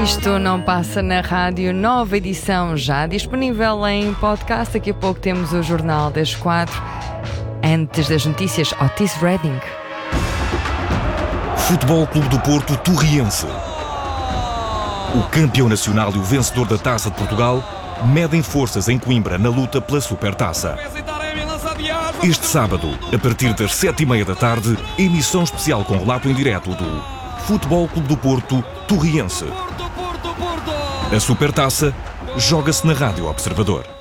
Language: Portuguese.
Isto não passa na rádio, nova edição já disponível em podcast. Daqui a pouco temos o Jornal das 4. Antes das notícias, Otis Redding. Futebol Clube do Porto Torriense. O campeão nacional e o vencedor da Taça de Portugal medem forças em Coimbra na luta pela Supertaça. Este sábado, a partir das 7h30 da tarde, emissão especial com relato em direto do Futebol Clube do Porto Torriense. A Supertaça joga-se na Rádio Observador.